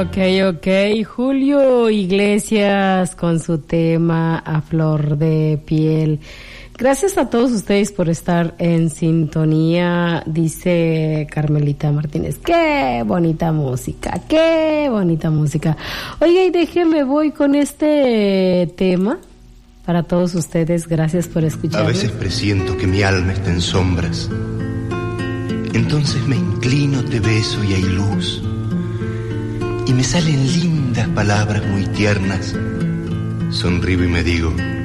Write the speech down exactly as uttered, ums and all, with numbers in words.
Ok, ok, Julio Iglesias con su tema A Flor de Piel. Gracias a todos ustedes por estar en sintonía, dice Carmelita Martínez. Qué bonita música, qué bonita música. Oiga, y déjeme, voy con este tema para todos ustedes. Gracias por escuchar. A veces presiento que mi alma está en sombras. Entonces me inclino, te beso y hay luz. Y me salen lindas palabras muy tiernas. Sonrío y me digo...